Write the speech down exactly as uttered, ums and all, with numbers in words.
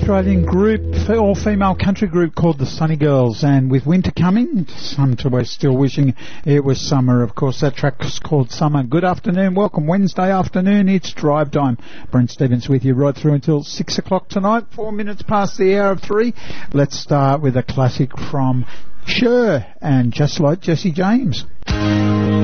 Australian group, all-female country group called the Sunny Girls, and with winter coming, some to us still wishing it was summer. Of course, that track's called Summer. Good afternoon, welcome Wednesday afternoon, it's drive time. Brent Stevens with you right through until six o'clock tonight, four minutes past the hour of three. Let's start with a classic from Cher, and Just Like Jesse James.